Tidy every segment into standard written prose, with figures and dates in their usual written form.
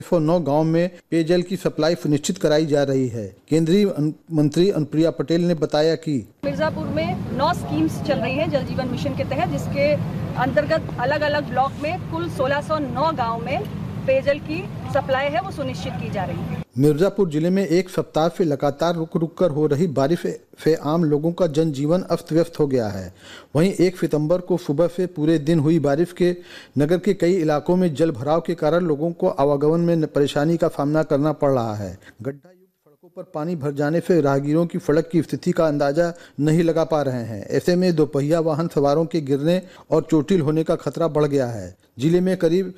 9 गांव में पेयजल की सप्लाई सुनिश्चित कराई जा रही है। केंद्रीय मंत्री अनुप्रिया पटेल ने बताया कि मिर्जापुर में 9 स्कीम्स चल रही हैं जल जीवन मिशन के तहत, जिसके अंतर्गत अलग अलग ब्लॉक में कुल 1609 गांव में पेयजल की सप्लाई है वो सुनिश्चित की जा रही है। मिर्जापुर जिले में एक सप्ताह से लगातार रुक कर हो रही बारिश से आम लोगों का जनजीवन अस्त व्यस्त हो गया है। वहीं 1 सितंबर को सुबह से पूरे दिन हुई बारिश के नगर के कई इलाकों में जल भराव के कारण लोगों को आवागमन में परेशानी का सामना करना पड़ रहा है। गड्ढा युक्त सड़कों पर पानी भर जाने से राहगीरों की सड़क की स्थिति का अंदाजा नहीं लगा पा रहे हैं। ऐसे में दोपहिया वाहन सवारों के गिरने और चोटिल होने का खतरा बढ़ गया है। जिले में करीब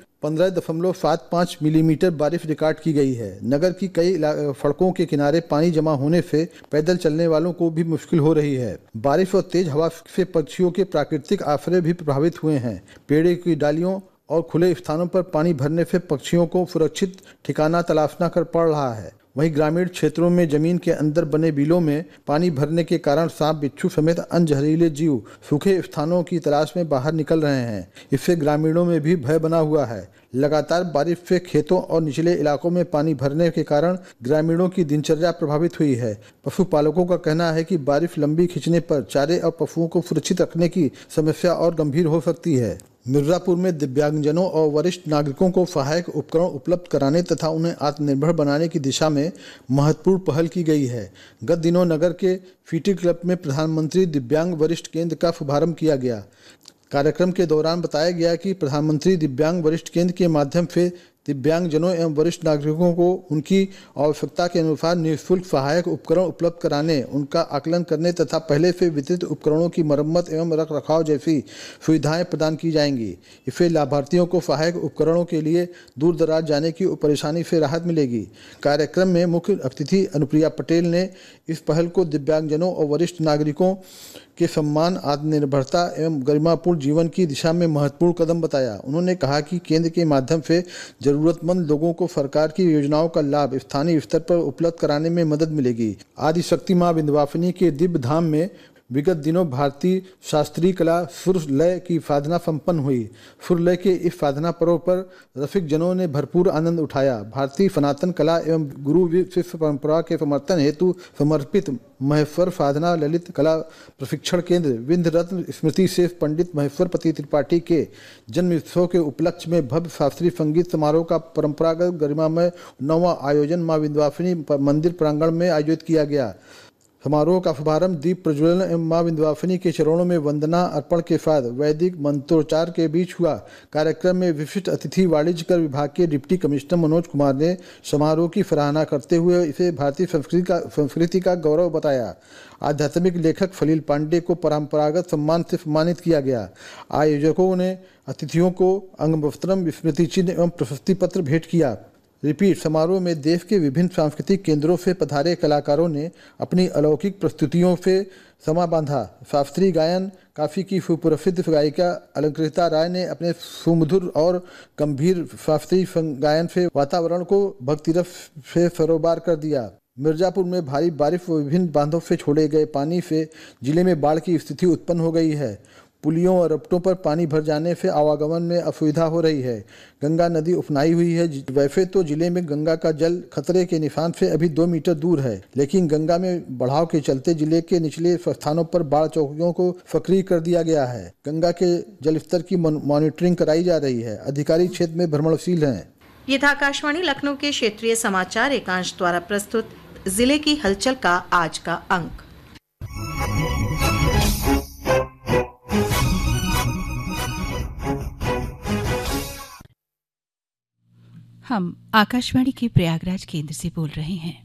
15.75 मिलीमीटर बारिश रिकॉर्ड की गई है। नगर की कई सड़कों के किनारे पानी जमा होने से पैदल चलने वालों को भी मुश्किल हो रही है। बारिश और तेज हवा से पक्षियों के प्राकृतिक आश्रय भी प्रभावित हुए हैं। पेड़ की डालियों और खुले स्थानों पर पानी भरने से पक्षियों को सुरक्षित ठिकाना तलाशना कर पड़ रहा है। वहीं ग्रामीण क्षेत्रों में जमीन के अंदर बने बिलों में पानी भरने के कारण सांप, बिच्छू समेत अन्य जहरीले जीव सूखे स्थानों की तलाश में बाहर निकल रहे हैं। इससे ग्रामीणों में भी भय बना हुआ है। लगातार बारिश से खेतों और निचले इलाकों में पानी भरने के कारण ग्रामीणों की दिनचर्या प्रभावित हुई है। पशुपालकों का कहना है कि बारिश लंबी खिंचने पर चारे और पशुओं को सुरक्षित रखने की समस्या और गंभीर हो सकती है। मिर्जापुर में दिव्यांगजनों और वरिष्ठ नागरिकों को सहायक उपकरण उपलब्ध कराने तथा उन्हें आत्मनिर्भर बनाने की दिशा में महत्वपूर्ण पहल की गई है। गत दिनों नगर के सिटी क्लब में प्रधानमंत्री दिव्यांग वरिष्ठ केंद्र का शुभारंभ किया गया। कार्यक्रम के दौरान बताया गया कि प्रधानमंत्री दिव्यांग वरिष्ठ केंद्र के माध्यम से दिव्यांगजनों एवं वरिष्ठ नागरिकों को उनकी आवश्यकता के अनुसार निःशुल्क सहायक उपकरण उपलब्ध कराने, उनका आकलन करने तथा पहले से वितरित उपकरणों की मरम्मत एवं रखरखाव जैसी सुविधाएं प्रदान की जाएंगी। इससे लाभार्थियों को सहायक उपकरणों के लिए दूर दराज जाने की परेशानी से राहत मिलेगी। कार्यक्रम में मुख्य अतिथि अनुप्रिया पटेल ने इस पहल को दिव्यांगजनों और वरिष्ठ नागरिकों के सम्मान, आत्मनिर्भरता एवं गरिमापूर्ण जीवन की दिशा में महत्वपूर्ण कदम बताया। उन्होंने कहा कि केंद्र के माध्यम से जरूरतमंद लोगों को सरकार की योजनाओं का लाभ स्थानीय स्तर पर उपलब्ध कराने में मदद मिलेगी। आदिशक्ति मां विंध्यवासिनी के दिव्य धाम में विगत दिनों भारतीय शास्त्रीय कला सुर लय की साधना संपन्न हुई। सुर लय के इस साधना पर्व पर रसिक जनों ने भरपूर आनंद उठाया। भारतीय सनातन कला एवं गुरु शिष्य परंपरा के समर्थन हेतु समर्पित महेश्वर साधना ललित कला प्रशिक्षण केंद्र विंध्य रत्न स्मृति शेष पंडित महेश्वर पति त्रिपाठी के जन्म उत्सव के उपलक्ष्य में भव्य शास्त्रीय संगीत समारोह का परंपरागत गरिमामय 9वां आयोजन मां विंध्यवासिनी मंदिर प्रांगण में आयोजित किया गया। समारोह का शुभारंभ दीप प्रज्वलन एवं मां विंध्यवासिनी के चरणों में वंदना अर्पण के साथ वैदिक मंत्रोच्चार के बीच हुआ। कार्यक्रम में विशिष्ट अतिथि वाणिज्य कर विभाग के डिप्टी कमिश्नर मनोज कुमार ने समारोह की सराहना करते हुए इसे भारतीय संस्कृति का गौरव बताया। आध्यात्मिक लेखक सलील पांडे को परंपरागत सम्मान से सम्मानित किया गया। आयोजकों ने अतिथियों को अंगवस्त्रम, स्मृति चिन्ह एवं प्रशस्ति पत्र भेंट किया। रिपीट समारोह में देश के विभिन्न सांस्कृतिक केंद्रों से पधारे कलाकारों ने अपनी अलौकिक प्रस्तुतियों से समा बांधा। शास्त्रीय गायन काफी की सुप्रसिद्ध गायिका अलंकृता राय ने अपने सुमधुर और गंभीर शास्त्रीय गायन से वातावरण को भक्तिरस से सरोबार कर दिया। मिर्जापुर में भारी बारिश व विभिन्न बांधों से छोड़े गए पानी से जिले में बाढ़ की स्थिति उत्पन्न हो गई है। पुलियों और रपटों पर पानी भर जाने से आवागमन में असुविधा हो रही है। गंगा नदी उफनाई हुई है। वैसे तो जिले में गंगा का जल खतरे के निशान से अभी 2 मीटर दूर है, लेकिन गंगा में बढ़ाव के चलते जिले के निचले स्थानों पर बाढ़ चौकियों को सक्रिय कर दिया गया है। गंगा के जलस्तर की मॉनिटरिंग कराई जा रही है। अधिकारी क्षेत्र में भ्रमणशील हैं। ये था आकाशवाणी लखनऊ के क्षेत्रीय समाचार एकांश द्वारा प्रस्तुत जिले की हलचल का आज का अंक। हम आकाशवाणी के प्रयागराज केंद्र से बोल रहे हैं।